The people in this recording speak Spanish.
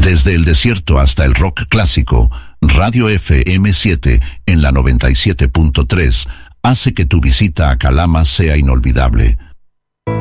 Desde el desierto hasta el rock clásico, Radio FM7 en la 97.3 hace que tu visita a Calama sea inolvidable.